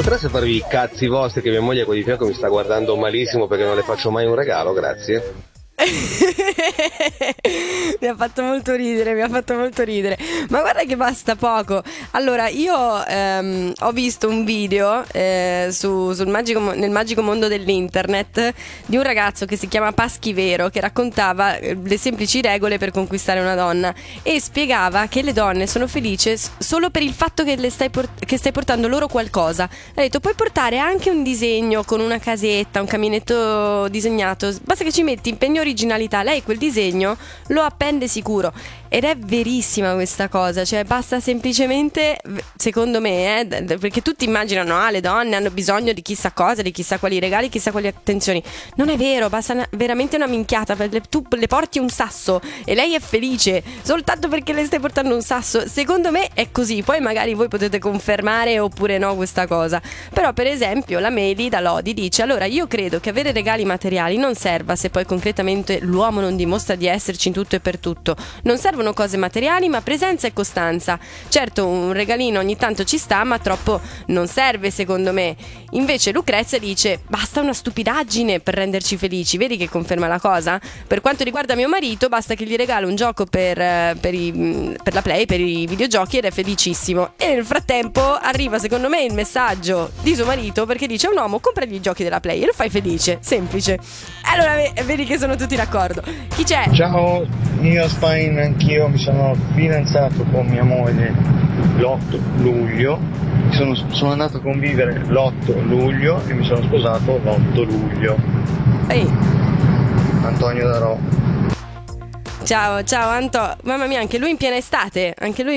potreste farvi i cazzi vostri che mia moglie qua di fianco mi sta guardando malissimo perché non le faccio mai un regalo, grazie. Mi ha fatto molto ridere, ma guarda che basta poco. Allora io ho visto un video nel magico mondo dell'internet di un ragazzo che si chiama Paschivero, che raccontava le semplici regole per conquistare una donna e spiegava che le donne sono felici solo per il fatto che che stai portando loro qualcosa. Ha detto: puoi portare anche un disegno con una casetta, un caminetto disegnato, basta che ci metti impegno, originalità, lei quel disegno lo appende sicuro. Ed è verissima questa cosa, cioè basta semplicemente, secondo me, perché tutti immaginano le donne hanno bisogno di chissà cosa, di chissà quali regali, chissà quali attenzioni. Non è vero, basta veramente una minchiata, tu le porti un sasso e lei è felice soltanto perché le stai portando un sasso. Secondo me è così, poi magari voi potete confermare oppure no questa cosa. Però per esempio la Meli da Lodi dice: allora io credo che avere regali materiali non serva se poi concretamente l'uomo non dimostra di esserci in tutto e per tutto. Non servono cose materiali ma presenza e costanza. Certo, un regalino ogni tanto ci sta, ma troppo non serve secondo me. Invece Lucrezia dice: basta una stupidaggine per renderci felici. Vedi che conferma la cosa? Per quanto riguarda mio marito, basta che gli regalo un gioco per la Play, per i videogiochi, ed è felicissimo. E nel frattempo arriva secondo me il messaggio di suo marito, perché dice: un uomo compra gli giochi della Play e lo fai felice, semplice. Allora vedi che sono tutti d'accordo. Chi c'è? Ciao, io Spine, anch'io mi sono fidanzato con mia moglie l'8 luglio, sono andato a convivere l'8 luglio e mi sono sposato l'8 luglio. Ehi. Antonio da Rho. Ciao Anto. Mamma mia, anche lui in piena estate.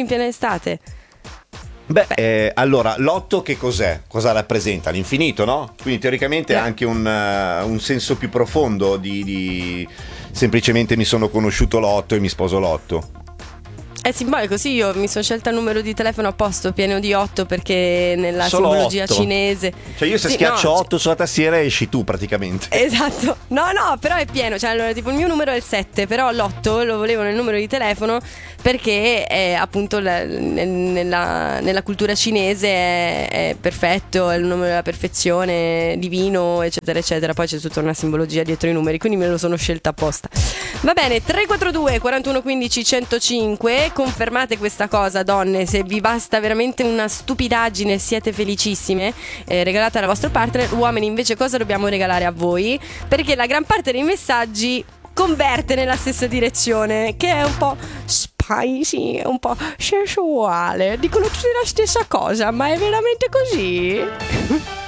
Beh, allora, l'otto che cos'è? Cosa rappresenta? L'infinito, no? Quindi teoricamente ha anche un senso più profondo di semplicemente mi sono conosciuto l'otto e mi sposo l'otto. È simbolico, sì, io mi sono scelta il numero di telefono apposto, pieno di 8, perché nella solo simbologia 8. Cinese. Cioè io se schiaccio 8 sulla tastiera esci tu praticamente. Esatto. No, però è pieno. Cioè allora tipo il mio numero è il 7, però l'8 lo volevo nel numero di telefono perché è appunto nella cultura cinese è perfetto, è il numero della perfezione, divino, eccetera eccetera. Poi c'è tutta una simbologia dietro i numeri, quindi me lo sono scelta apposta. Va bene, 342 41 15 105. Confermate questa cosa, donne, se vi basta veramente una stupidaggine, siete felicissime, regalate alla vostro partner. Uomini invece cosa dobbiamo regalare a voi? Perché la gran parte dei messaggi converte nella stessa direzione, che è un po' spicy, un po' sensuale. Dicono tutti la stessa cosa, ma è veramente così?